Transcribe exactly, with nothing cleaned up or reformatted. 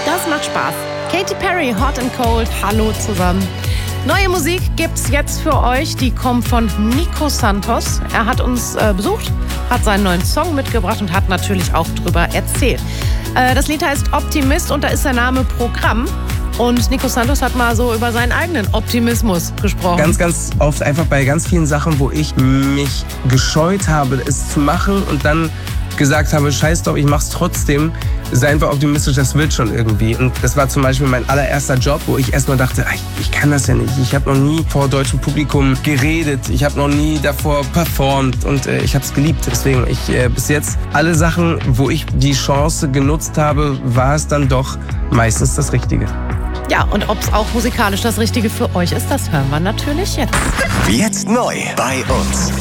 Das macht Spaß. Katy Perry, Hot and Cold. Hallo zusammen. Neue Musik gibt's jetzt für euch. Die kommt von Nico Santos. Er hat uns äh, besucht, hat seinen neuen Song mitgebracht und hat natürlich auch drüber erzählt. Äh, das Lied heißt Optimist und da ist der Name Programm. Und Nico Santos hat mal so über seinen eigenen Optimismus gesprochen. Ganz, ganz oft einfach bei ganz vielen Sachen, wo ich mich gescheut habe, es zu machen und dann gesagt habe, scheiß drauf, ich mach's trotzdem. Sei einfach optimistisch, das wird schon irgendwie. Und das war zum Beispiel mein allererster Job, wo ich erstmal dachte, ich, ich kann das ja nicht. Ich habe noch nie vor deutschem Publikum geredet. Ich habe noch nie davor performt und äh, ich habe es geliebt. Deswegen, ich äh, bis jetzt alle Sachen, wo ich die Chance genutzt habe, war es dann doch meistens das Richtige. Ja, und ob es auch musikalisch das Richtige für euch ist, das hören wir natürlich jetzt. Jetzt neu bei uns.